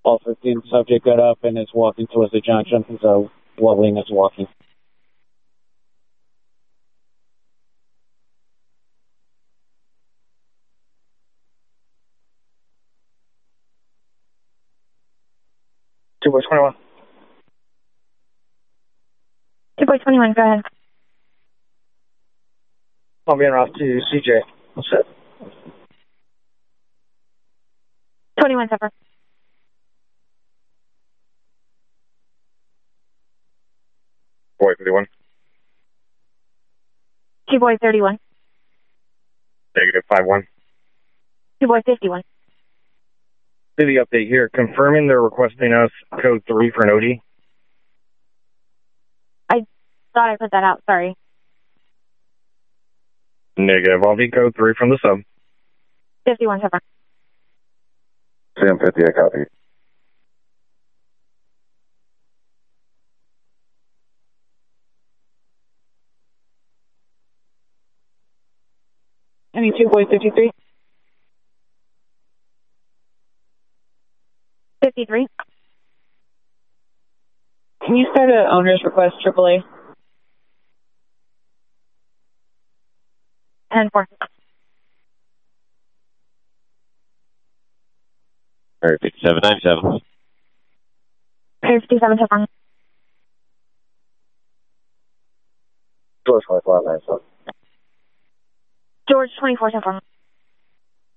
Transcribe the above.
All 15 subject got up and is walking towards the junction, so Loveling is walking. Two boy 21. 2 boy 21, go ahead. I'll be en route to CJ. What's it? 21, Pepper. Boy 51. 2 boy 31. Negative 51. 2 boy 51. City update here. Confirming they're requesting us code 3 for an OD. I thought I put that out, sorry. Negative. I'll be code 3 from the sub. 51, Pepper. Sam 50, I copy. Any 2 boy 53? 53. Can you start an owner's request, AAA? 10-4. Alright, 5797. 57, Pepper. George 24, 97. George 24, Pepper.